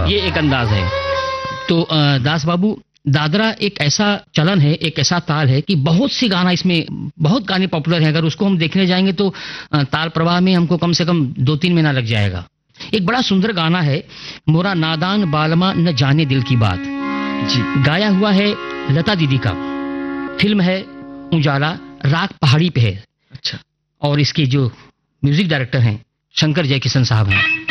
ये एक अंदाज है। तो दास बाबू, दादरा एक ऐसा चलन है, एक ऐसा ताल है कि बहुत सी गाना इसमें, बहुत गाने पॉपुलर हैं। अगर उसको हम देखने जाएंगे तो ताल प्रवाह में हमको कम से कम 2-3 महीना लग जाएगा। एक बड़ा सुंदर गाना है, मोरा नादान बालमा न जाने दिल की बात जी, गाया हुआ है लता दीदी का। फिल्म है उजाला, राग पहाड़ी पे है। अच्छा। और इसके जो म्यूजिक डायरेक्टर हैं शंकर जयकिशन साहब हैं।